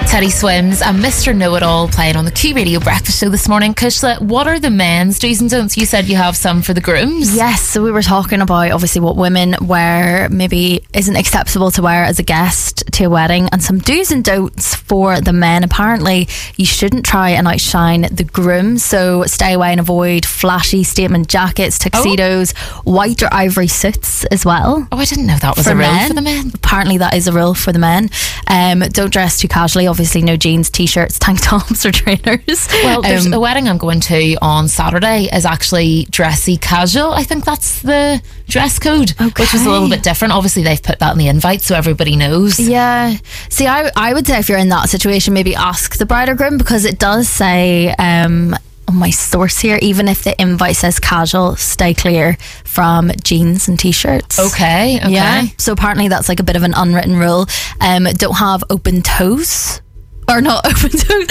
Teddy Swims and Mr. Know-It-All playing on the Q Radio Breakfast Show this morning. Kushla, what are the men's do's and don'ts? You said you have some for the grooms. Yes, so we were talking about obviously what women wear maybe isn't acceptable to wear as a guest to a wedding, and some do's and don'ts for the men. Apparently you shouldn't try and outshine the groom, so stay away and avoid flashy statement jackets, tuxedos, white or ivory suits as well. Oh, I didn't know that was a rule for the men. Apparently that is a rule for the men. Don't dress too casually. Obviously no jeans, t-shirts, tank tops or trainers. Well, there's a wedding I'm going to on Saturday is actually dressy casual. I think that's the dress code, which is a little bit different. Obviously they've put that in the invite so everybody knows. Yeah. See, I would say if you're in that situation, maybe ask the bride or groom, because it does say on my source here, even if the invite says casual, stay clear from jeans and t-shirts. Okay. Yeah. So apparently that's like a bit of an unwritten rule. Don't have open toes. Or not open toes.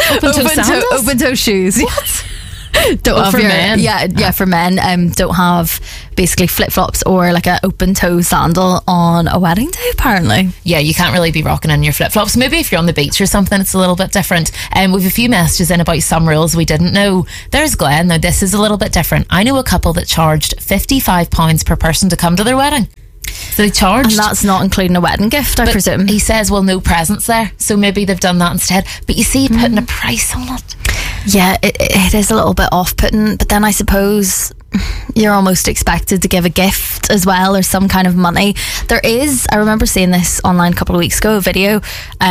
Open toe shoes. What? Don't have for men. Yeah, for men. Don't have basically flip-flops or like an open toe sandal on a wedding day, apparently. Yeah, you can't really be rocking in your flip-flops. Maybe if you're on the beach or something, it's a little bit different. We've a few messages in about some rules we didn't know. There's Glenn. Now this is a little bit different. I know a couple that charged £55 per person to come to their wedding. So they charged. And that's not including a wedding gift, I presume. He says, well, no presents there, so maybe they've done that instead. But you see, putting a price on it. Yeah, it is a little bit off-putting, but then I suppose you're almost expected to give a gift as well, or some kind of money. There is, I remember seeing this online a couple of weeks ago, a video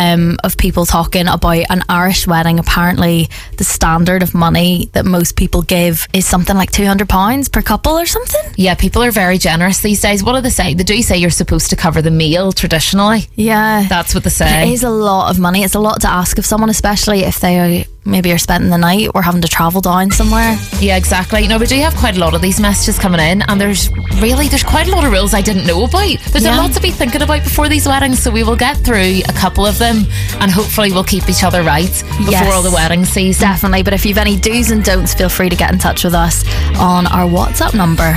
of people talking about an Irish wedding. Apparently the standard of money that most people give is something like £200 per couple or something. Yeah, people are very generous these days. What do they say? They do say you're supposed to cover the meal traditionally. Yeah, that's what they say. It is a lot of money. It's a lot to ask of someone, especially if they maybe are spending the night or having to travel down somewhere. Yeah, exactly. No, we do have quite a lot of these messages coming in, and there's quite a lot of rules I didn't know about. There's a lot to be thinking about before these weddings, so we will get through a couple of them and hopefully we'll keep each other right before all the wedding season. Definitely. But if you've any do's and don'ts, feel free to get in touch with us on our WhatsApp number.